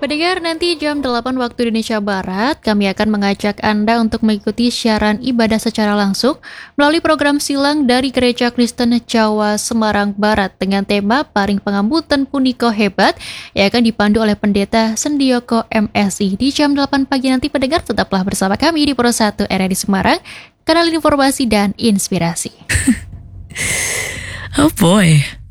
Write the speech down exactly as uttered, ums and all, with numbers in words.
Pendengar, nanti jam delapan waktu Indonesia Barat, kami akan mengajak Anda untuk mengikuti siaran ibadah secara langsung melalui program silang dari Gereja Kristen Jawa Semarang Barat dengan tema Paring Pangambutan Puniko Hebat yang akan dipandu oleh Pendeta Sendioko M Si. Di jam delapan pagi nanti, pendengar, tetaplah bersama kami di Pro satu R R I Semarang, kanal informasi dan inspirasi. Oh boy.